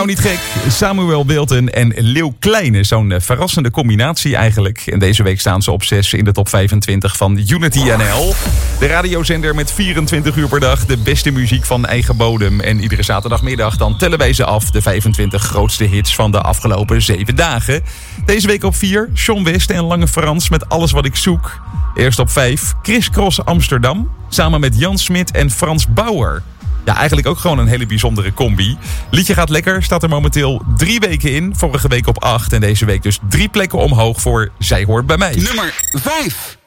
Nou, niet gek. Samuel Wilton en Leeuw Kleine. Zo'n verrassende combinatie eigenlijk. En deze week staan ze op 6 in de top 25 van Unity NL. De radiozender met 24 uur per dag. De beste muziek van eigen bodem. En iedere zaterdagmiddag dan tellen wij ze af. De 25 grootste hits van de afgelopen 7 dagen. Deze week op 4. John West en Lange Frans met Alles Wat Ik Zoek. Eerst op 5. Chris Cross Amsterdam. Samen met Jan Smit en Frans Bauer. Ja, eigenlijk ook gewoon een hele bijzondere combi. Liedje gaat lekker, staat er momenteel 3 weken in. Vorige week op 8 en deze week dus 3 plekken omhoog voor Zij Hoort Bij Mij. Nummer 5.